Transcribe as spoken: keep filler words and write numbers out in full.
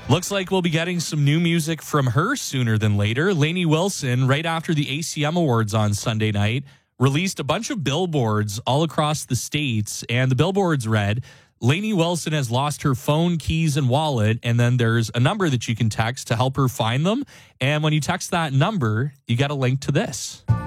Looks like we'll be getting some new music from her sooner than later. Lainey Wilson, right after the A C M Awards on Sunday night, released a bunch of billboards all across the states, and the billboards read, Lainey Wilson has lost her phone, keys, and wallet, and then there's a number that you can text to help her find them. And when you text that number, you get a link to this.